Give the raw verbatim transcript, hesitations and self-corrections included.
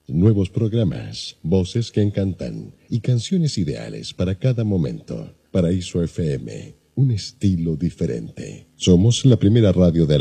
Nuevos programas, voces que encantan y canciones ideales para cada momento. Paraíso F M, un estilo diferente. Somos la primera radio de